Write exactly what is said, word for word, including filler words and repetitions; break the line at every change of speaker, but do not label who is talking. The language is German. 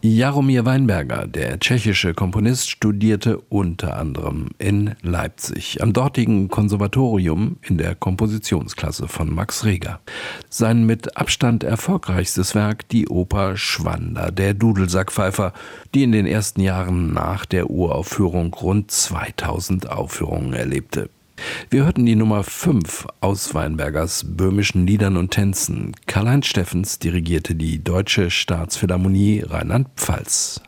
Jaromír Weinberger, der tschechische Komponist, studierte unter anderem in Leipzig, am dortigen Konservatorium in der Kompositionsklasse von Max Reger. Sein mit Abstand erfolgreichstes Werk, die Oper Schwander, der Dudelsackpfeifer, die in den ersten Jahren nach der Uraufführung rund zweitausend Aufführungen erlebte. Wir hörten die Nummer fünf aus Weinbergers Böhmischen Liedern und Tänzen. Karl-Heinz Steffens dirigierte die Deutsche Staatsphilharmonie Rheinland-Pfalz.